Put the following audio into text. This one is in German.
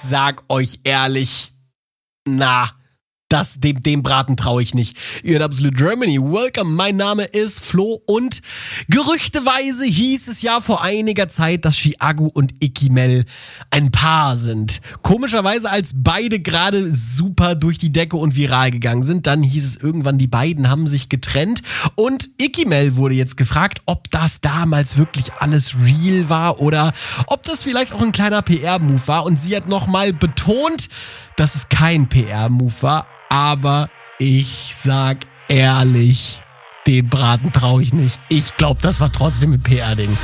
sag euch ehrlich, dem Braten traue ich nicht. Ihr hört Absolute Germany. Welcome, mein Name ist Flo und gerüchteweise hieß es ja vor einiger Zeit, dass Chiago und Icky Mel ein Paar sind. Komischerweise, als beide gerade super durch die Decke und viral gegangen sind, dann hieß es irgendwann, die beiden haben sich getrennt und Icky Mel wurde jetzt gefragt, ob das damals wirklich alles real war oder ob das vielleicht auch ein kleiner PR-Move war, und sie hat nochmal betont, dass es kein PR-Move war. Aber ich sag ehrlich, dem Braten traue ich nicht. Ich glaube, das war trotzdem ein PR-Ding.